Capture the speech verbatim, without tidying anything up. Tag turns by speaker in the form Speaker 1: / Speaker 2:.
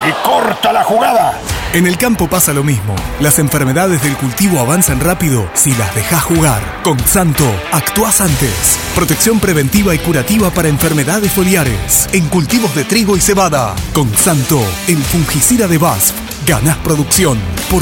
Speaker 1: y corta la jugada.
Speaker 2: En el campo pasa lo mismo. Las enfermedades del cultivo avanzan rápido si las dejás jugar. Con Santo, actuás antes. Protección preventiva y curativa para enfermedades foliares. En cultivos de trigo y cebada. Con Santo, el fungicida de B A S F. Ganás producción. Por